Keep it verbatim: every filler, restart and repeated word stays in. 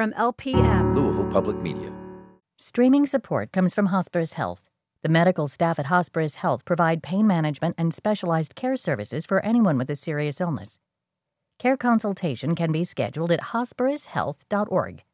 From L P M, Louisville Public Media. Streaming support comes from Hospirus Health. The medical staff at Hospirus Health provide pain management and specialized care services for anyone with a serious illness. Care consultation can be scheduled at hospirus health dot org.